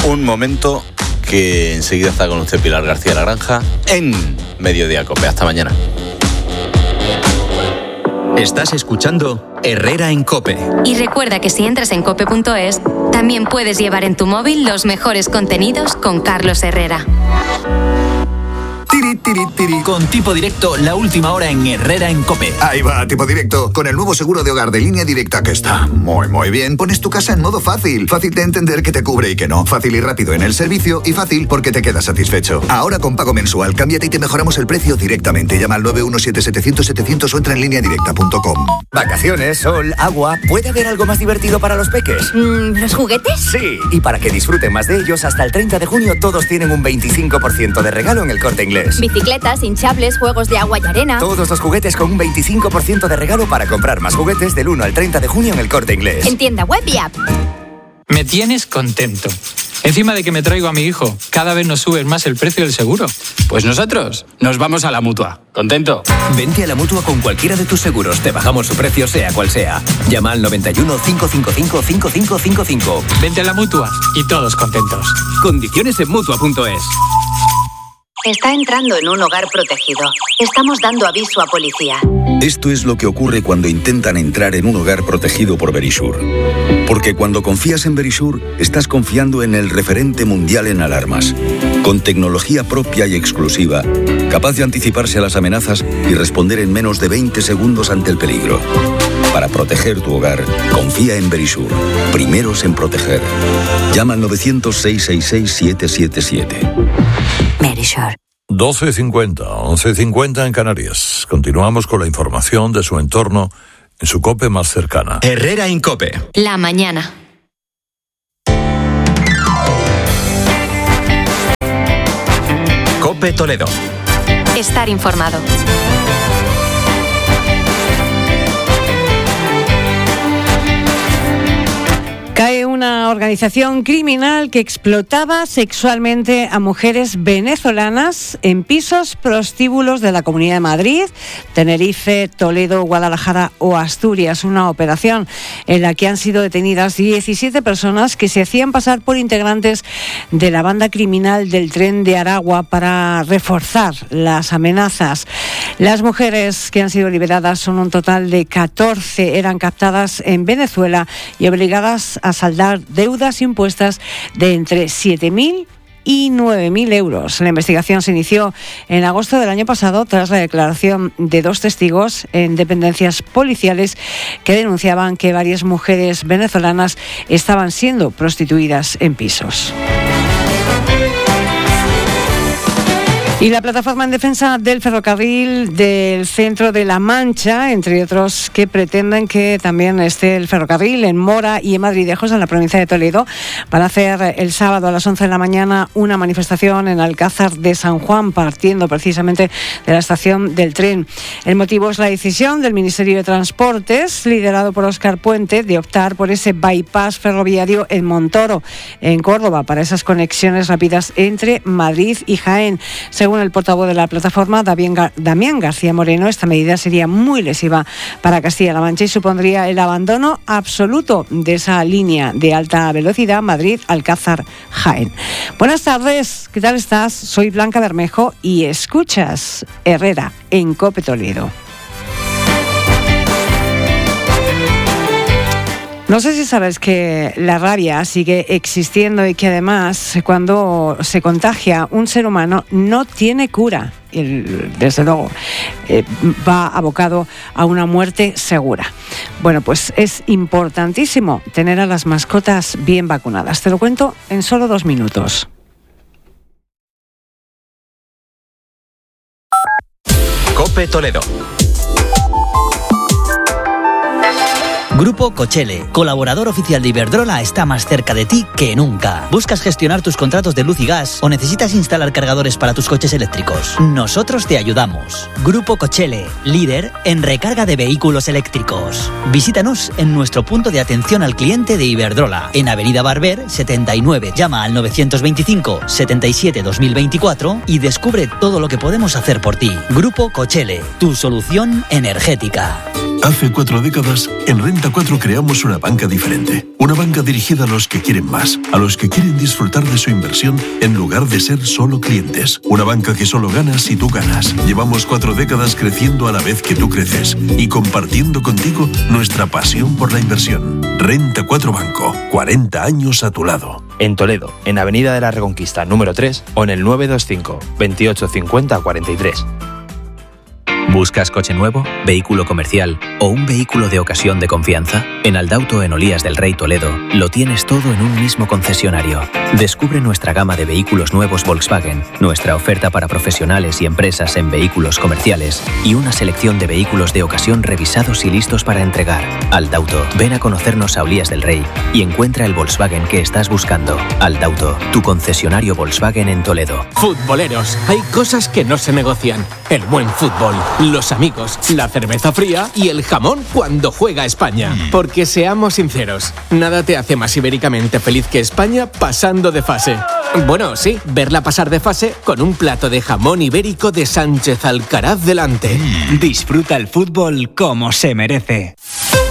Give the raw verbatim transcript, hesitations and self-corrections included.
Un momento que enseguida está con usted Pilar García La Granja en Mediodía Cope. Hasta mañana. Estás escuchando Herrera en Cope. Y recuerda que si entras en cope punto es, también puedes llevar en tu móvil los mejores contenidos con Carlos Herrera. Tiri, tiri, tiri. Con Tipo Directo, la última hora en Herrera en Cope. Ahí va, Tipo Directo. Con el nuevo seguro de hogar de Línea Directa, que está muy, muy bien, pones tu casa en modo fácil. Fácil de entender que te cubre y que no. Fácil y rápido en el servicio y fácil porque te quedas satisfecho. Ahora con pago mensual, cámbiate y te mejoramos el precio directamente. Llama al nueve uno siete siete cero cero siete cero cero o entra en línea directa punto com. Vacaciones, sol, agua. ¿Puede haber algo más divertido para los peques? Mm, ¿Los juguetes? Sí, y para que disfruten más de ellos, hasta el treinta de junio todos tienen un veinticinco por ciento de regalo en El Corte Inglés. Bicicletas, hinchables, juegos de agua y arena. Todos los juguetes con un veinticinco por ciento de regalo para comprar más juguetes del uno al treinta de junio en El Corte Inglés. En tienda web y app. Me tienes contento. Encima de que me traigo a mi hijo, cada vez nos subes más el precio del seguro. Pues nosotros nos vamos a la Mutua. ¿Contento? Vente a la Mutua con cualquiera de tus seguros. Te bajamos su precio sea cual sea. Llama al noventa y uno, cinco cinco cinco, cinco cinco cinco cinco. Vente a la Mutua y todos contentos. Condiciones en Mutua punto es. Está entrando en un hogar protegido. Estamos dando aviso a policía. Esto es lo que ocurre cuando intentan entrar en un hogar protegido por Verisure. Porque cuando confías en Verisure, estás confiando en el referente mundial en alarmas. Con tecnología propia y exclusiva, capaz de anticiparse a las amenazas y responder en menos de veinte segundos ante el peligro. Para proteger tu hogar, confía en Verisure. Primeros en proteger. Llama al novecientos, seiscientos sesenta y seis, siete siete siete. Verisure. doce cincuenta, once cincuenta en Canarias. Continuamos con la información de su entorno en su COPE más cercana. Herrera en Cope. La mañana. Cope Toledo. Estar informado. Cae una organización criminal que explotaba sexualmente a mujeres venezolanas en pisos prostíbulos de la Comunidad de Madrid, Tenerife, Toledo, Guadalajara o Asturias. Una operación en la que han sido detenidas diecisiete personas que se hacían pasar por integrantes de la banda criminal del Tren de Aragua para reforzar las amenazas. Las mujeres que han sido liberadas son un total de catorce. Eran captadas en Venezuela y obligadas a saldar deudas impuestas de entre siete mil y nueve mil euros. La investigación se inició en agosto del año pasado tras la declaración de dos testigos en dependencias policiales que denunciaban que varias mujeres venezolanas estaban siendo prostituidas en pisos. Y la plataforma en defensa del ferrocarril del centro de La Mancha, entre otros, que pretenden que también esté el ferrocarril en Mora y en Madridejos, en la provincia de Toledo, para hacer el sábado a las once de la mañana una manifestación en Alcázar de San Juan, partiendo precisamente de la estación del tren. El motivo es la decisión del Ministerio de Transportes, liderado por Óscar Puente, de optar por ese bypass ferroviario en Montoro, en Córdoba, para esas conexiones rápidas entre Madrid y Jaén. Según el portavoz de la plataforma, Damián García Moreno, esta medida sería muy lesiva para Castilla-La Mancha y supondría el abandono absoluto de esa línea de alta velocidad Madrid-Alcázar-Jaén. Buenas tardes, ¿qué tal estás? Soy Blanca Bermejo y escuchas Herrera en COPE Toledo. No sé si sabes que la rabia sigue existiendo y que además cuando se contagia un ser humano no tiene cura. Y desde luego eh, va abocado a una muerte segura. Bueno, pues es importantísimo tener a las mascotas bien vacunadas. Te lo cuento en solo dos minutos. COPE Toledo. Grupo Cochele, colaborador oficial de Iberdrola, está más cerca de ti que nunca. ¿Buscas gestionar tus contratos de luz y gas o necesitas instalar cargadores para tus coches eléctricos? Nosotros te ayudamos. Grupo Cochele, líder en recarga de vehículos eléctricos. Visítanos en nuestro punto de atención al cliente de Iberdrola, en Avenida Barber setenta y nueve. Llama al novecientos veinticinco, setenta y siete, dos mil veinticuatro y descubre todo lo que podemos hacer por ti. Grupo Cochele, tu solución energética. Hace cuatro décadas, en Renta cuatro creamos una banca diferente. Una banca dirigida a los que quieren más, a los que quieren disfrutar de su inversión en lugar de ser solo clientes. Una banca que solo gana si tú ganas. Llevamos cuatro décadas creciendo a la vez que tú creces y compartiendo contigo nuestra pasión por la inversión. Renta cuatro Banco, cuarenta años a tu lado. En Toledo, en Avenida de la Reconquista número tres o en el nueve dos cinco, veintiocho cincuenta cuarenta y tres. ¿Buscas coche nuevo, vehículo comercial o un vehículo de ocasión de confianza? En Aldauto en Olías del Rey Toledo lo tienes todo en un mismo concesionario. Descubre nuestra gama de vehículos nuevos Volkswagen, nuestra oferta para profesionales y empresas en vehículos comerciales y una selección de vehículos de ocasión revisados y listos para entregar. Aldauto, ven a conocernos a Olías del Rey y encuentra el Volkswagen que estás buscando. Aldauto, tu concesionario Volkswagen en Toledo. Futboleros, hay cosas que no se negocian. El buen fútbol, los amigos, la cerveza fría y el jamón cuando juega España. Porque seamos sinceros, nada te hace más ibéricamente feliz que España pasando de fase. Bueno, sí, verla pasar de fase con un plato de jamón ibérico de Sánchez Alcaraz delante. Disfruta el fútbol como se merece.